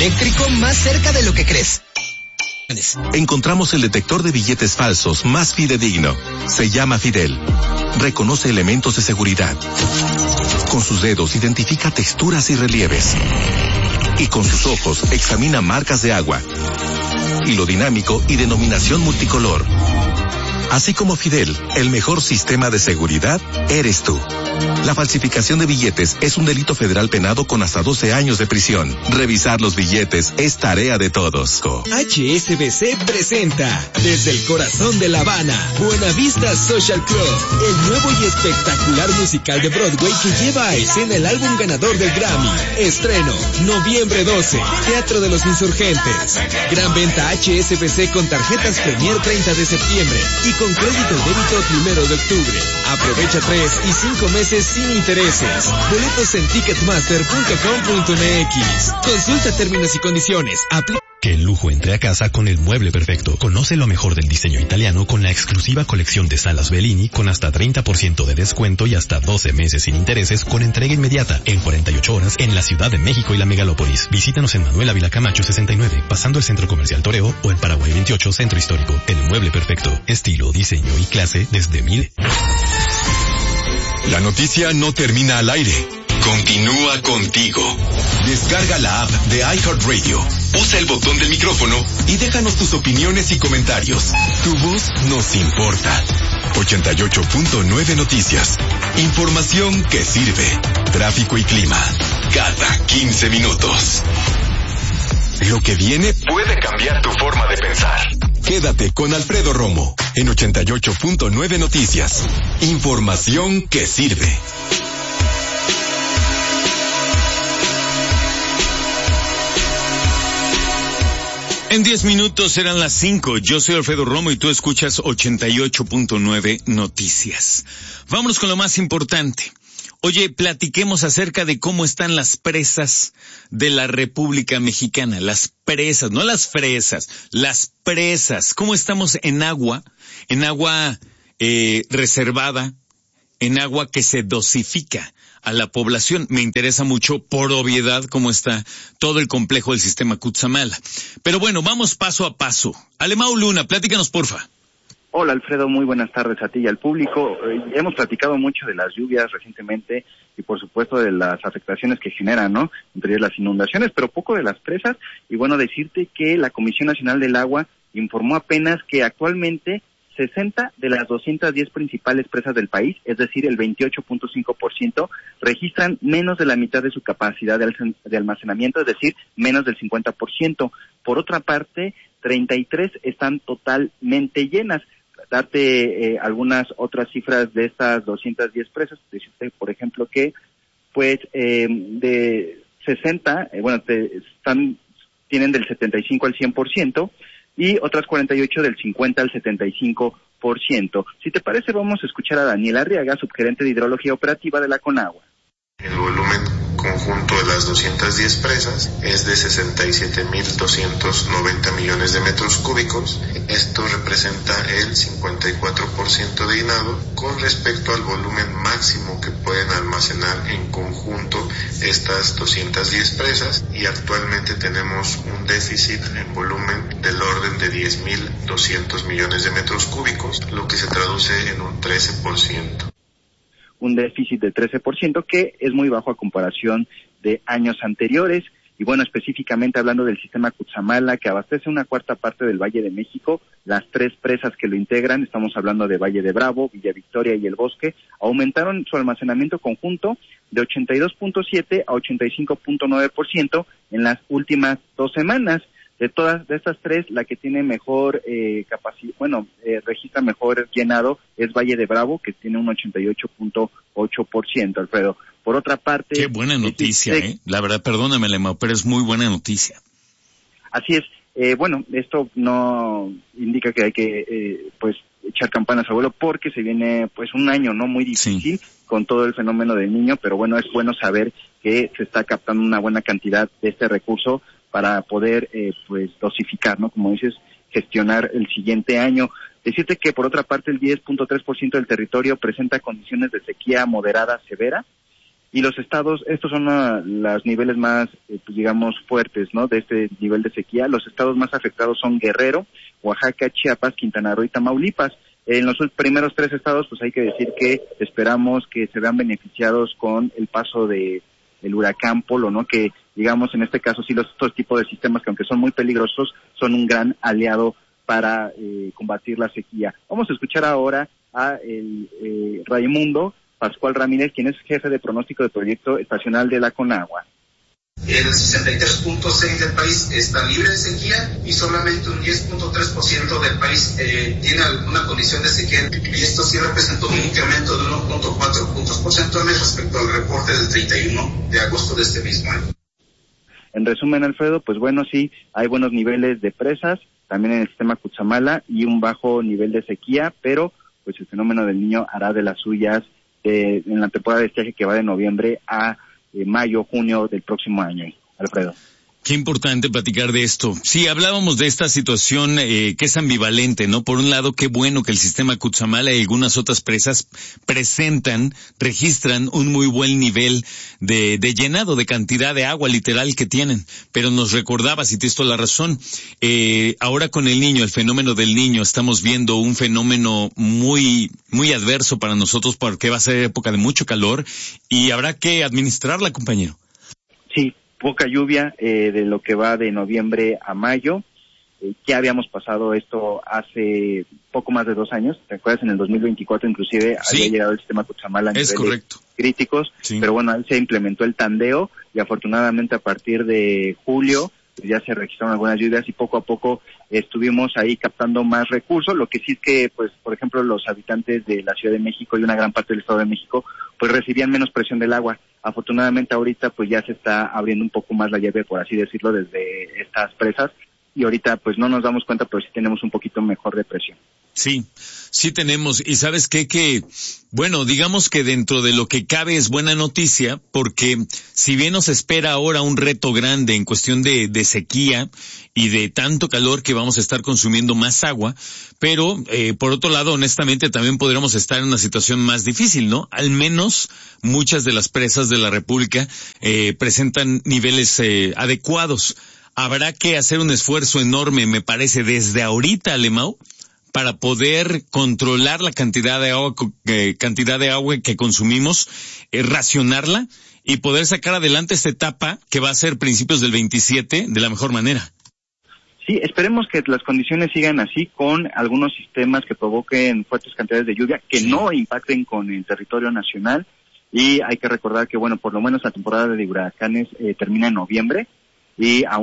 eléctrico más cerca de lo que crees. Encontramos el detector de billetes falsos más fidedigno. Se llama Fidel. Reconoce elementos de seguridad. Con sus dedos identifica texturas y relieves. Y con sus ojos examina marcas de agua. Hilo dinámico y denominación multicolor. Así como Fidel, el mejor sistema de seguridad eres tú. La falsificación de billetes es un delito federal penado con hasta 12 años de prisión. Revisar los billetes es tarea de todos. HSBC presenta desde el corazón de La Habana, Buenavista Social Club, el nuevo y espectacular musical de Broadway que lleva a escena el álbum ganador del Grammy. Estreno, noviembre 12, Teatro de los Insurgentes. Gran venta HSBC con tarjetas Premier 30 de septiembre y con crédito débito 1 de octubre. Aprovecha 3 y 5 meses sin intereses. Boletos en ticketmaster.com.mx. Consulta términos y condiciones. Que el lujo entre a casa con el mueble perfecto. Conoce lo mejor del diseño italiano con la exclusiva colección de salas Bellini con hasta 30% de descuento y hasta 12 meses sin intereses con entrega inmediata en 48 horas en la Ciudad de México y la Megalópolis. Visítanos en Manuel Ávila Camacho 69, pasando el Centro Comercial Toreo o en Paraguay 28, Centro Histórico. El mueble perfecto. Estilo, diseño y clase desde 1000. La noticia no termina al aire. Continúa contigo. Descarga la app de iHeartRadio. Usa el botón del micrófono y déjanos tus opiniones y comentarios. Tu voz nos importa. 88.9 Noticias. Información que sirve. Tráfico y clima. Cada 15 minutos. Lo que viene puede cambiar tu forma de pensar. Quédate con Alfredo Romo en 88.9 Noticias. Información que sirve. En 10 minutos serán las 5. Yo soy Alfredo Romo y tú escuchas 88.9 Noticias. Vámonos con lo más importante. Oye, platiquemos acerca de cómo están las presas de la República Mexicana. Las presas, no las fresas, las presas. ¿Cómo estamos en agua reservada, en agua que se dosifica a la población? Me interesa mucho, por obviedad, cómo está todo el complejo del sistema Cutzamala. Pero bueno, vamos paso a paso. Alemão Luna, platícanos, porfa. Hola, Alfredo, muy buenas tardes a ti y al público. Hemos platicado mucho de las lluvias recientemente y por supuesto de las afectaciones que generan, ¿no? Entre ellas las inundaciones, pero poco de las presas. Y bueno, decirte que la Comisión Nacional del Agua informó apenas que actualmente 60 de las 210 principales presas del país, es decir, el 28.5%, registran menos de la mitad de su capacidad de almacenamiento, es decir, menos del 50%. Por otra parte, 33 están totalmente llenas. Darte algunas otras cifras de estas 210 presas, decirte, por ejemplo, que pues de 60, tienen del 75 al 100%, y otras 48 del 50 al 75%. Si te parece, vamos a escuchar a Daniel Arriaga, subgerente de Hidrología Operativa de la Conagua. El volumen conjunto de las 210 presas es de 67.290 millones de metros cúbicos. Esto representa el 54% de llenado con respecto al volumen máximo que pueden almacenar en conjunto estas 210 presas, y actualmente tenemos un déficit en volumen del orden de 10.200 millones de metros cúbicos, lo que se traduce en un 13%. Un déficit del 13%, que es muy bajo a comparación de años anteriores. Y bueno, específicamente hablando del sistema Cutzamala, que abastece una cuarta parte del Valle de México, las 3 presas que lo integran, estamos hablando de Valle de Bravo, Villa Victoria y El Bosque, aumentaron su almacenamiento conjunto de 82.7 a 85.9% en las últimas 2 semanas. De todas estas 3, la que tiene mejor registra mejor llenado es Valle de Bravo, que tiene un 88.8%, Alfredo. Por otra parte... Qué buena noticia, La verdad, perdóname, Lema, pero es muy buena noticia. Así es. Esto no indica que hay que, echar campanas al vuelo, porque se viene, un año, ¿no? Muy difícil con todo el fenómeno del Niño, pero bueno, es bueno saber que se está captando una buena cantidad de este recurso para poder, dosificar, ¿no? Como dices, gestionar el siguiente año. Decirte que, por otra parte, el 10.3% del territorio presenta condiciones de sequía moderada severa, Y los estados, estos son los niveles más, pues digamos, fuertes, ¿no? De este nivel de sequía. Los estados más afectados son Guerrero, Oaxaca, Chiapas, Quintana Roo y Tamaulipas. En los primeros 3 estados, pues hay que decir que esperamos que se vean beneficiados con el paso de el huracán Polo, ¿no? Que, digamos, en este caso sí estos tipos de sistemas que aunque son muy peligrosos, son un gran aliado para combatir la sequía. Vamos a escuchar ahora a Raimundo Pascual Ramírez, quien es jefe de pronóstico de proyecto estacional de la Conagua. El 63.6% del país está libre de sequía y solamente un 10.3% del país tiene alguna condición de sequía, y esto sí representa un incremento de 1.4 puntos porcentuales respecto al reporte del 31 de agosto de este mismo año. En resumen, Alfredo, pues bueno, sí, hay buenos niveles de presas, también en el sistema Cutzamala, y un bajo nivel de sequía, pero pues el fenómeno del Niño hará de las suyas en la temporada de estiaje que va de noviembre a mayo, junio del próximo año. Alfredo. Qué importante platicar de esto. Sí, hablábamos de esta situación que es ambivalente, ¿no? Por un lado, qué bueno que el sistema Cutzamala y algunas otras presas registran un muy buen nivel de llenado, de cantidad de agua literal que tienen. Pero nos recordabas, y tienes toda la razón, ahora con el Niño, el fenómeno del Niño, estamos viendo un fenómeno muy, muy adverso para nosotros porque va a ser época de mucho calor y habrá que administrarla, compañero. Sí. Poca lluvia de lo que va de noviembre a mayo. Ya habíamos pasado esto hace poco más de 2 años. ¿Te acuerdas? En el 2024 inclusive sí, había llegado el sistema Cutzamala a niveles correcto. Críticos. Sí. Pero bueno, ahí se implementó el tandeo y afortunadamente a partir de julio pues ya se registraron algunas lluvias y poco a poco estuvimos ahí captando más recursos. Lo que sí es que, pues, por ejemplo, los habitantes de la Ciudad de México y una gran parte del Estado de México, pues recibían menos presión del agua. Afortunadamente ahorita pues ya se está abriendo un poco más la llave, por así decirlo, desde estas presas, y ahorita pues no nos damos cuenta, pero sí tenemos un poquito mejor de presión. Sí, sí tenemos. Y ¿sabes qué? Que, bueno, digamos que dentro de lo que cabe es buena noticia, porque si bien nos espera ahora un reto grande en cuestión de sequía y de tanto calor que vamos a estar consumiendo más agua, pero por otro lado, honestamente, también podríamos estar en una situación más difícil, ¿no? Al menos muchas de las presas de la República presentan niveles adecuados. Habrá que hacer un esfuerzo enorme, me parece, desde ahorita, Alemão, para poder controlar la cantidad de agua que consumimos, racionarla y poder sacar adelante esta etapa que va a ser principios del 27 de la mejor manera. Sí, esperemos que las condiciones sigan así, con algunos sistemas que provoquen fuertes cantidades de lluvia que no impacten con el territorio nacional, y hay que recordar que, bueno, por lo menos la temporada de huracanes termina en noviembre y aún